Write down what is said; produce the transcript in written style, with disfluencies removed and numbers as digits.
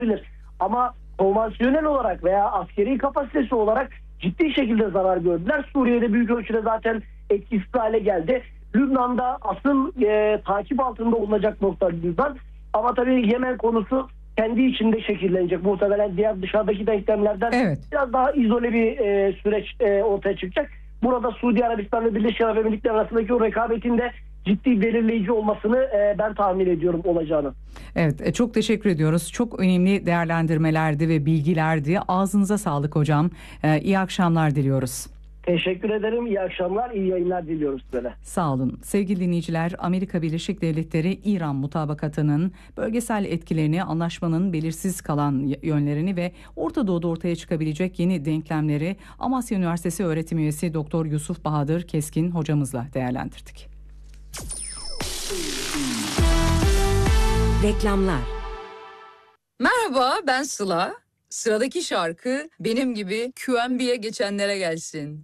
olabilir. Ama konvansiyonel olarak veya askeri kapasitesi olarak ciddi şekilde zarar gördüler. Suriye'de büyük ölçüde zaten etkisiz hale geldi. Lübnan'da asıl takip altında olacak nokta Lübnan. Ama tabii Yemen konusu kendi içinde şekillenecek. Muhtemelen diğer dışarıdaki denklemlerden biraz daha izole bir süreç ortaya çıkacak. Burada Suudi Arabistan ve Birleşik Arap Emirlikleri arasındaki o rekabetin de ciddi belirleyici olmasını ben tahmin ediyorum olacağını. Evet, çok teşekkür ediyoruz. Çok önemli değerlendirmelerdi ve bilgilerdi. Ağzınıza sağlık hocam. İyi akşamlar diliyoruz. Teşekkür ederim. İyi akşamlar, iyi yayınlar diliyoruz size. Sağ olun. Sevgili dinleyiciler, Amerika Birleşik Devletleri İran mutabakatının bölgesel etkilerini, anlaşmanın belirsiz kalan yönlerini ve Orta Doğu'da ortaya çıkabilecek yeni denklemleri Amasya Üniversitesi öğretim üyesi Doktor Yusuf Bahadır Keskin hocamızla değerlendirdik. Reklamlar. Merhaba, ben Sıla. Sıradaki şarkı benim gibi QMB'ye geçenlere gelsin.